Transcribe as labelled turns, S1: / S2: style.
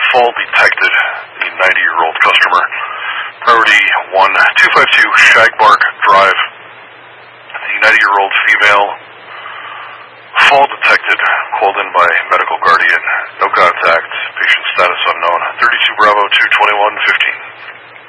S1: Fall detected. The 90-year-old customer. Priority 1252 Shagbark Drive. The 90-year-old female. Fall detected. Called in by medical guardian. No contact. Patient status unknown. 32 Bravo 221 15.